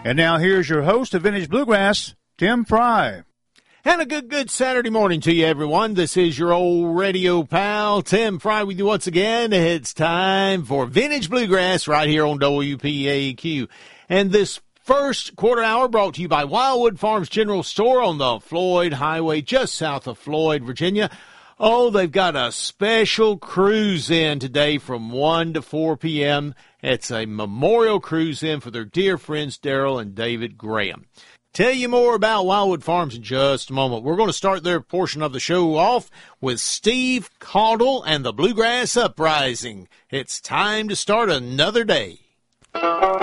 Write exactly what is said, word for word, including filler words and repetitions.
And now here's your host of Vintage Bluegrass, Tim Fry. And a good, good Saturday morning to you, everyone. This is your old radio pal, Tim Fry, with you once again. It's time for Vintage Bluegrass right here on W P A Q. And this first quarter hour brought to you by Wildwood Farms General Store on the Floyd Highway, just south of Floyd, Virginia. Oh, they've got a special cruise in today from one to four p.m. It's a memorial cruise in for their dear friends Daryl and David Graham. Tell you more about Wildwood Farms in just a moment. We're going to start their portion of the show off with Steve Caudle and the Bluegrass Uprising. It's time to start another day.